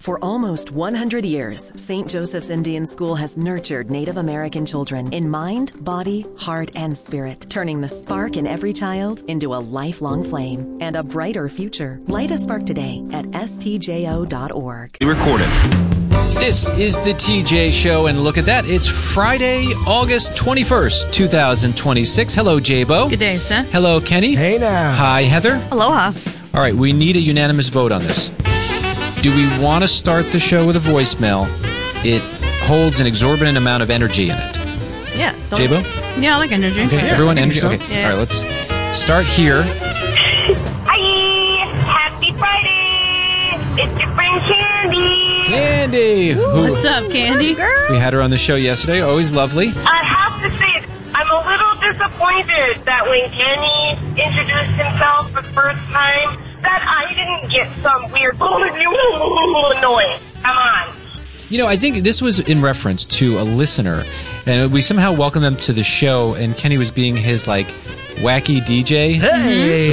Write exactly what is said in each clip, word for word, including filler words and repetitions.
For almost one hundred years, Saint Joseph's Indian School has nurtured Native American children in mind, body, heart, and spirit, turning the spark in every child into a lifelong flame and a brighter future. Light a spark today at S T J O dot org. We recorded. This is the T J Show, and look at that. It's Friday, August twenty-first, twenty twenty-six. Hello, J-Bo. Good day, sir. Hello, Kenny. Hey now. Hi, Heather. Aloha. All right, we need a unanimous vote on this. Do we want to start the show with a voicemail? It holds an exorbitant amount of energy in it. Yeah. J-Bo? Yeah, I like energy. Okay, Yeah, everyone, I think energy? so. Okay, Yeah. all right, let's start here. Hi! Happy Friday! It's your friend Candy! Candy! Who, What's up, Candy? we had her on the show yesterday. Always lovely. I have to say, I'm a little disappointed that when Kenny introduced himself for the first time, that I didn't get some weird noise. Come on. You know, I think this was in reference to a listener, and we somehow welcomed them to the show, and Kenny was being his, like, wacky D J. Hey.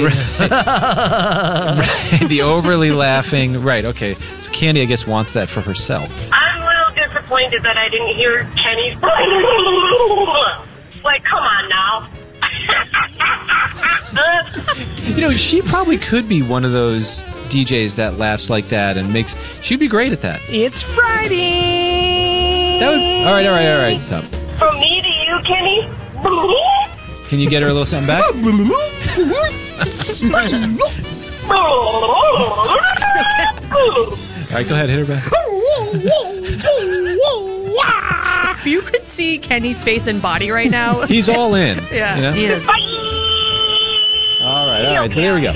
Right, the overly laughing. Right, okay. So Candy, I guess, wants that for herself. I'm a little disappointed that I didn't hear Kenny's... Like, come on now. You know, she probably could be one of those D Js that laughs like that and makes... She'd be great at that. It's Friday. That would... All right, all right, all right, stop. From me to you, Kenny. Can you get her a little something back? All right, go ahead, hit her back. If you could see Kenny's face and body right now. He's all in. Yeah. You know? He is. All right, all right. So there we go.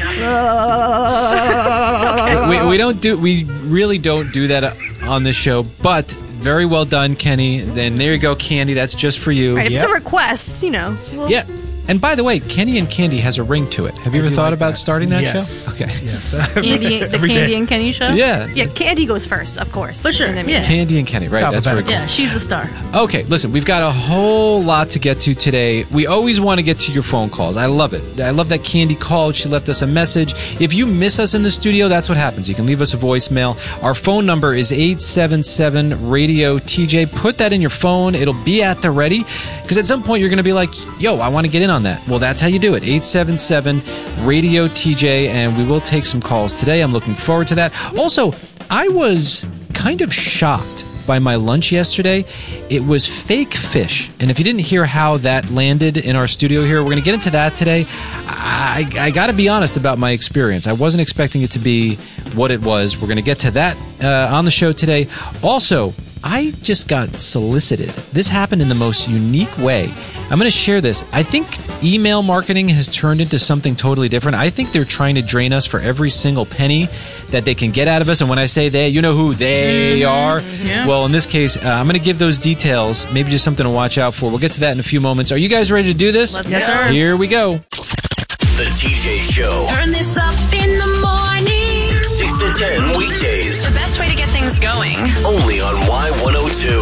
we, we don't do. We really don't do that on this show. But very well done, Kenny. Then there you go, Candy. That's just for you. Right, if Yep. it's a request, you know. We'll, Yeah. And by the way, Kenny and Candy has a ring to it. Have you I ever do thought like about that. starting that Yes. show? Okay. Yes. Candy, the Every Candy day. and Kenny show? Yeah. Yeah, Candy goes first, of course. For sure, And I mean, yeah. Candy and Kenny. Right. That's very cool. Yeah, she's a star. Okay, listen, we've got a whole lot to get to today. We always want to get to your phone calls. I love it. I love that Candy called. She left us a message. If you miss us in the studio, that's what happens. You can leave us a voicemail. Our phone number is eight seven seven radio T J. Put that in your phone. It'll be at the ready. Because at some point you're going to be like, yo, I want to get in on that. Well, that's how you do it. eight seven seven radio T J. And we will take some calls today. I'm looking forward to that. Also, I was kind of shocked by my lunch yesterday. It was fake fish. And if you didn't hear how that landed in our studio here, we're going to get into that today. I, I got to be honest about my experience. I wasn't expecting it to be what it was. We're going to get to that uh, on the show today. Also, I just got solicited. This happened in the most unique way. I'm going to share this. I think email marketing has turned into something totally different. I think they're trying to drain us for every single penny that they can get out of us. And when I say they, you know who they are. Yeah. Well, in this case, uh, I'm going to give those details. Maybe just something to watch out for. We'll get to that in a few moments. Are you guys ready to do this? Let's Yes, go. sir. Here we go. The T J Show. Turn this up in the morning. six to ten weekdays. The best way to get things going. Only on Y one oh two.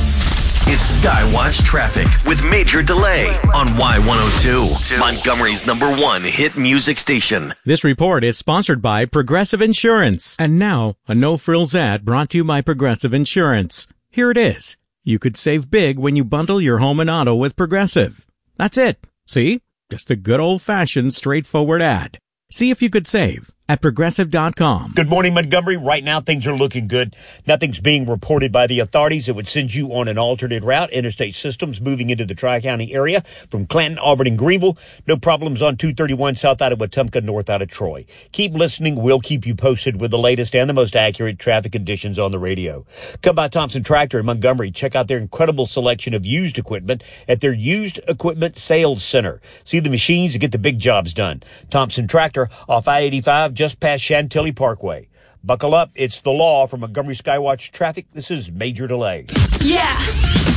It's Skywatch Traffic with Major Delay on Y one oh two. Montgomery's number one hit music station. This report is sponsored by Progressive Insurance. And now, a no-frills ad brought to you by Progressive Insurance. Here it is. You could save big when you bundle your home and auto with Progressive. That's it. See? Just a good old-fashioned, straightforward ad. See if you could save at Progressive dot com. Good morning, Montgomery. Right now, things are looking good. Nothing's being reported by the authorities. It would send you on an alternate route. Interstate systems moving into the Tri-County area from Clanton, Auburn, and Greenville. No problems on two thirty-one south out of Wetumpka, north out of Troy. Keep listening. We'll keep you posted with the latest and the most accurate traffic conditions on the radio. Come by Thompson Tractor in Montgomery. Check out their incredible selection of used equipment at their Used Equipment Sales Center. See the machines to get the big jobs done. Thompson Tractor off I eighty-five just past Chantilly Parkway. Buckle up. It's the law from Montgomery Skywatch Traffic. This is Major Delay. Yeah.